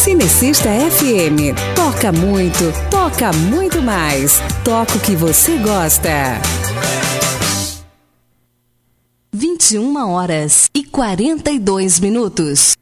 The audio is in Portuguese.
Cinecista FM. Toca muito mais. Toca o que você gosta. 21h42.